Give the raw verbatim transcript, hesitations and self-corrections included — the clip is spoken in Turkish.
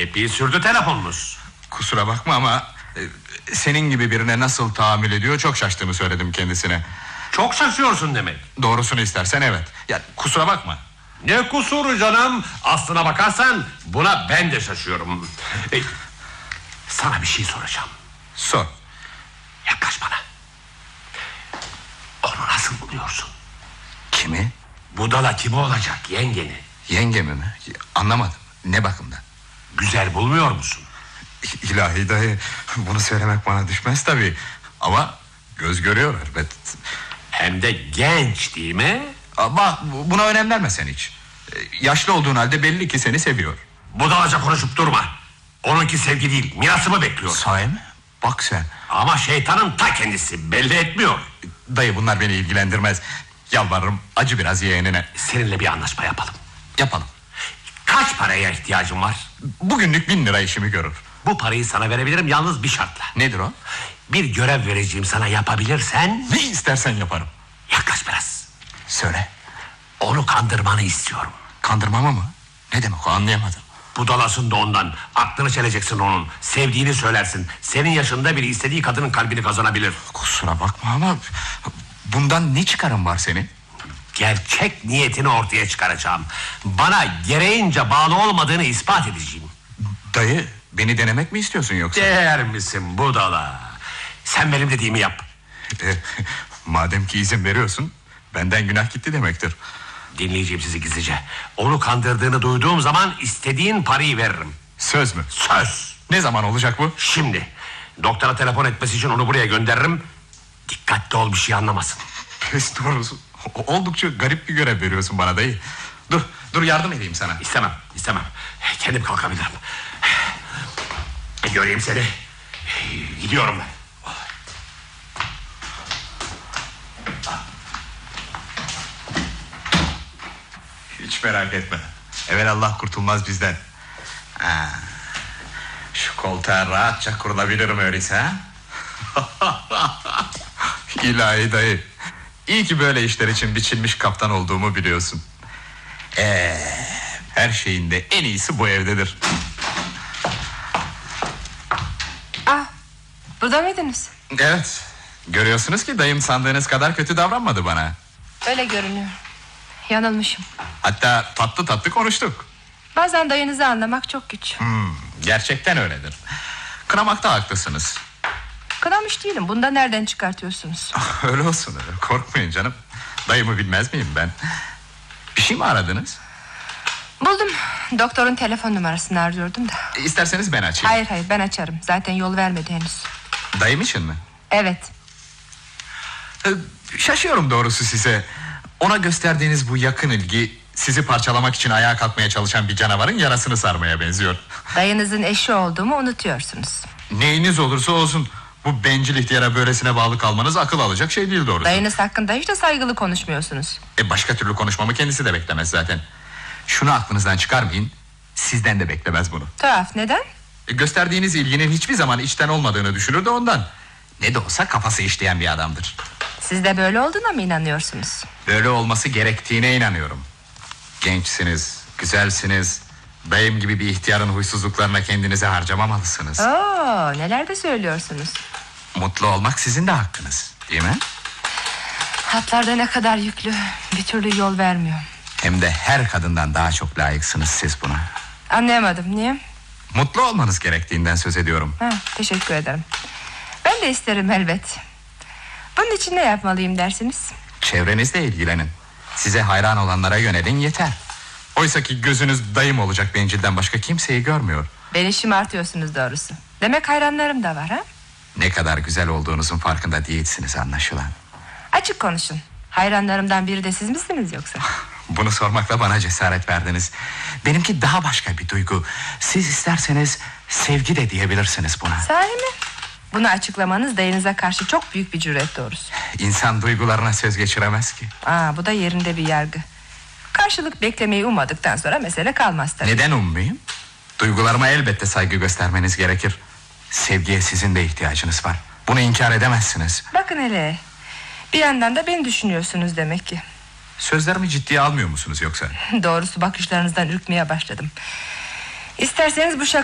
Epey sürdü telefonunuz. Kusura bakma ama e, senin gibi birine nasıl tahammül ediyor çok şaştığımı söyledim kendisine. Çok şaşıyorsun demek. Doğrusunu istersen evet. Ya kusura bakma. Ne kusuru canım? Aslına bakarsan buna ben de şaşıyorum. E, sana bir şey soracağım. Sor. Yaklaş bana. Onu nasıl buluyorsun? Kimi? Budala kimi olacak, yengeni? Yengemi mi? Anlamadım. Ne bakımdan? Güzel bulmuyor musun? İlahi dayı, bunu söylemek bana düşmez tabii. Ama göz görüyor elbet. Hem de genç değil mi? Ama buna önem verme sen hiç. Yaşlı olduğun halde belli ki seni seviyor. Budalaca konuşup durma. Onunki sevgi değil, mirasımı bekliyor. Sahi mi? Bak sen. Ama şeytanın ta kendisi, belli etmiyor. Dayı, bunlar beni ilgilendirmez. Yalvarırım, acı biraz yeğenine. Seninle bir anlaşma yapalım. Yapalım. Kaç paraya ihtiyacın var? Bugünlük bin lira işimi görür. Bu parayı sana verebilirim, yalnız bir şartla. Nedir o? Bir görev vereceğim sana, yapabilirsen. Ne istersen yaparım. Yaklaş biraz. Söyle. Onu kandırmanı istiyorum. Kandırmamı mı? Ne demek o, anlayamadım. Budalasın da ondan. Aklını çeleceksin onun. Sevdiğini söylersin. Senin yaşında biri istediği kadının kalbini kazanabilir. Kusura bakma ama bundan ne çıkarım var senin? Gerçek niyetini ortaya çıkaracağım. Bana gereğince bağlı olmadığını ispat edeceğim. Dayı, beni denemek mi istiyorsun yoksa? Değer misin budala? Sen benim dediğimi yap. E, madem ki izin veriyorsun, benden günah gitti demektir. Dinleyeceğim sizi gizlice. Onu kandırdığını duyduğum zaman istediğin parayı veririm. Söz mü? Söz. Ne zaman olacak bu? Şimdi. Doktora telefon etmesi için onu buraya gönderirim. Dikkatli ol, bir şey anlamasın. Pes doğrusu. Oldukça garip bir görev veriyorsun bana dayı. Dur, dur yardım edeyim sana. İstemem, istemem. Kendim kalkabilirim. Göreyim seni. Gidiyorum ben. Hiç merak etme. Evelallah kurtulmaz bizden. Ha, şu koltuğa rahatça kurulabilirim öyleyse ha? İlahi dayı, İyi ki böyle işler için biçilmiş kaptan olduğumu biliyorsun. Ee, her şeyin de en iyisi bu evdedir. Ah, burada mıydınız? Evet, görüyorsunuz ki dayım sandığınız kadar kötü davranmadı bana. Öyle görünüyor. Yanılmışım. Hatta tatlı tatlı konuştuk. Bazen dayınızı anlamak çok güç. hmm, Gerçekten öyledir. Kınamakta haklısınız. Kınamış değilim, bunu da nereden çıkartıyorsunuz? Öyle olsun öyle, korkmayın canım. Dayımı bilmez miyim ben? Bir şey mi aradınız? Buldum, doktorun telefon numarasını arıyordum da. İsterseniz ben açayım. Hayır hayır, ben açarım, zaten yol vermedi henüz. Dayım için mi? Evet. Ee, şaşıyorum doğrusu size. Ona gösterdiğiniz bu yakın ilgi, sizi parçalamak için ayağa kalkmaya çalışan bir canavarın yarasını sarmaya benziyor. Dayınızın eşi olduğumu unutuyorsunuz. Neyiniz olursa olsun, bu bencil ihtiyara böylesine bağlı kalmanız akıl alacak şey değil doğrusu. Dayınız hakkında hiç de saygılı konuşmuyorsunuz. E başka türlü konuşmamı kendisi de beklemez zaten. Şunu aklınızdan çıkarmayın, sizden de beklemez bunu. Tuhaf, neden? E, gösterdiğiniz ilginin hiçbir zaman içten olmadığını düşünür de ondan. Ne de olsa kafası işleyen bir adamdır. Siz de böyle olduğuna mı inanıyorsunuz? Böyle olması gerektiğine inanıyorum. Gençsiniz, güzelsiniz. Dayım gibi bir ihtiyarın huysuzluklarına kendinizi harcamamalısınız. Oo, neler de söylüyorsunuz. Mutlu olmak sizin de hakkınız, değil mi? Hatlarda ne kadar yüklü, bir türlü yol vermiyor. Hem de her kadından daha çok layıksınız siz buna. Anlayamadım, niye? Mutlu olmanız gerektiğinden söz ediyorum. Ha, teşekkür ederim. Ben de isterim elbet. Bunun için ne yapmalıyım dersiniz? Çevrenizle ilgilenin. Size hayran olanlara yönelin yeter. Oysa ki gözünüz dayım olacak bencilden başka kimseyi görmüyor. Beni şımartıyorsunuz doğrusu. Demek hayranlarım da var ha? Ne kadar güzel olduğunuzun farkında değilsiniz anlaşılan. Açık konuşun. Hayranlarımdan biri de siz misiniz yoksa? Bunu sormakla bana cesaret verdiniz. Benimki daha başka bir duygu. Siz isterseniz sevgi de diyebilirsiniz buna. Sahi mi? Bunu açıklamanız dayınıza karşı çok büyük bir cüret doğrusu. İnsan duygularına söz geçiremez ki. Aa, bu da yerinde bir yargı. Karşılık beklemeyi ummadıktan sonra mesele kalmaz tabii. Neden ummayayım? Duygularıma elbette saygı göstermeniz gerekir. Sevgiye sizin de ihtiyacınız var. Bunu inkar edemezsiniz. Bakın hele, bir yandan da beni düşünüyorsunuz demek ki. Sözlerimi ciddiye almıyor musunuz yoksa? Doğrusu bakışlarınızdan ürkmeye başladım. İsterseniz bu şaka